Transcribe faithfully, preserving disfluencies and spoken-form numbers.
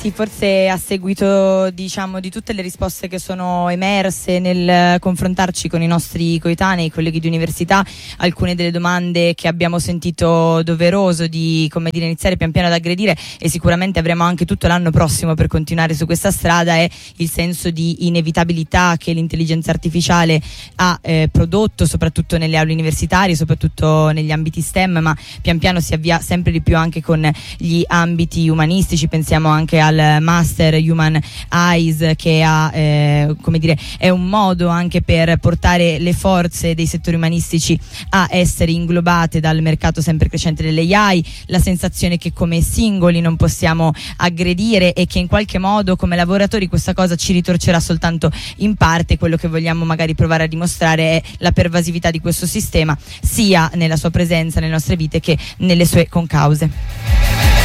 Sì, forse a seguito, diciamo, di tutte le risposte che sono emerse nel confrontarci con i nostri coetanei, i colleghi di università, alcune delle domande che abbiamo sentito doveroso di, come dire, iniziare pian piano ad aggredire, e sicuramente avremo anche tutto l'anno prossimo per continuare su questa strada, è il senso di inevitabilità che l'intelligenza artificiale ha eh, prodotto, soprattutto nelle aule universitarie, soprattutto negli ambiti STEM, ma pian piano si avvia sempre di più anche con gli ambiti umanistici. Pensiamo anche al Master Human Eyes, che ha, eh, come dire, è un modo anche per portare le forze dei settori umanistici a essere inglobate dal mercato sempre crescente dell'A I, la sensazione che come singoli non possiamo aggredire e che in qualche modo come lavoratori questa cosa ci ritorcerà soltanto in parte. Quello che vogliamo magari provare a dimostrare è la pervasività di questo sistema, sia nella sua presenza nelle nostre vite che nelle sue concause.